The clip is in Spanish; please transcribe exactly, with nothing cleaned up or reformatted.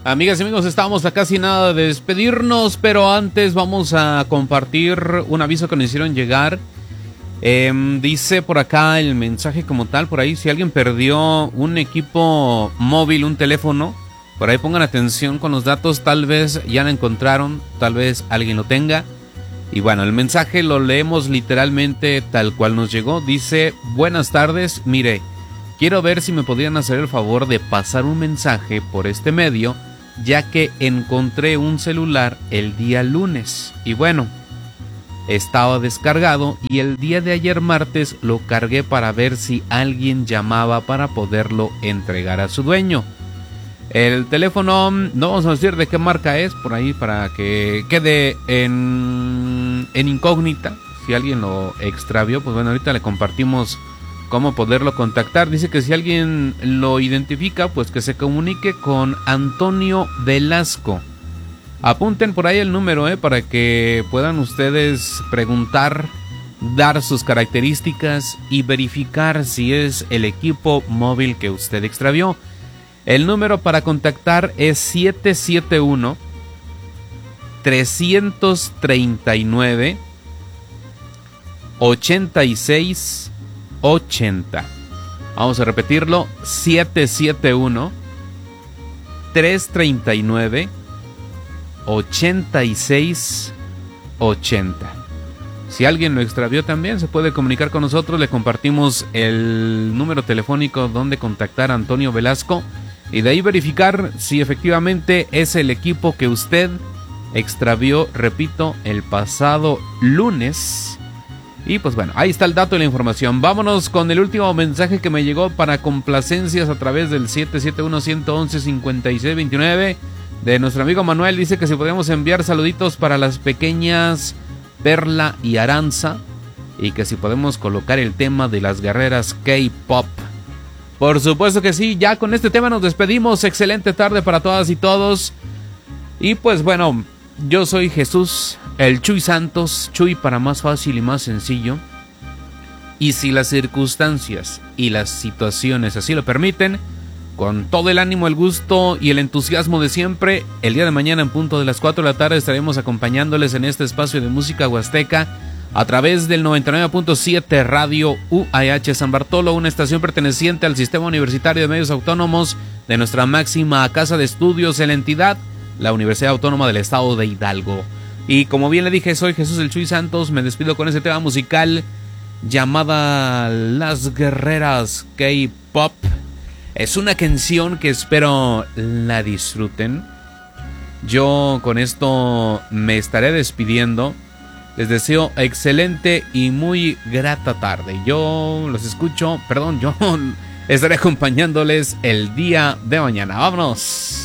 Amigas y amigos, estamos a casi nada de despedirnos, pero antes vamos a compartir un aviso que nos hicieron llegar. Eh, dice por acá el mensaje como tal, por ahí, si alguien perdió un equipo móvil, un teléfono, por ahí pongan atención con los datos, tal vez ya lo encontraron, tal vez alguien lo tenga. Y bueno, el mensaje lo leemos literalmente tal cual nos llegó. Dice: buenas tardes, mire, quiero ver si me podrían hacer el favor de pasar un mensaje por este medio, ya que encontré un celular el día lunes. Y bueno, estaba descargado y el día de ayer martes lo cargué para ver si alguien llamaba para poderlo entregar a su dueño. El teléfono, no vamos a decir de qué marca es, por ahí para que quede en, en incógnita. Si alguien lo extravió, pues bueno, ahorita le compartimos cómo poderlo contactar. Dice que si alguien lo identifica, pues que se comunique con Antonio Velasco. Apunten por ahí el número, eh, para que puedan ustedes preguntar, dar sus características y verificar si es el equipo móvil que usted extravió. El número para contactar es siete siete uno, tres tres nueve, ocho seis ochenta. Vamos a repetirlo: siete siete uno, tres tres nueve, ocho seis ochenta. Si alguien lo extravió también se puede comunicar con nosotros, le compartimos el número telefónico donde contactar a Antonio Velasco y de ahí verificar si efectivamente es el equipo que usted extravió, repito, el pasado lunes. Y pues bueno, ahí está el dato y la información. Vámonos con el último mensaje que me llegó para complacencias a través del siete siete uno, uno uno uno, cinco seis dos nueve de nuestro amigo Manuel. Dice que si podemos enviar saluditos para las pequeñas Perla y Aranza, y que si podemos colocar el tema de las guerreras K-pop. Por supuesto que sí, ya con este tema nos despedimos. Excelente tarde para todas y todos. Y pues bueno, yo soy Jesús, el Chuy Santos, Chuy para más fácil y más sencillo. Y si las circunstancias y las situaciones así lo permiten, con todo el ánimo, el gusto y el entusiasmo de siempre, el día de mañana en punto de las cuatro de la tarde estaremos acompañándoles en este espacio de música huasteca a través del noventa y nueve punto siete Radio U A H San Bartolo, una estación perteneciente al Sistema Universitario de Medios Autónomos de nuestra máxima casa de estudios en la entidad, la Universidad Autónoma del Estado de Hidalgo. Y como bien le dije, soy Jesús el Chuy Santos, me despido con ese tema musical llamada Las Guerreras K-pop. Es una canción que espero la disfruten. Yo con esto me estaré despidiendo. Les deseo excelente y muy grata tarde. Yo los escucho, perdón, yo estaré acompañándoles el día de mañana. ¡Vámonos!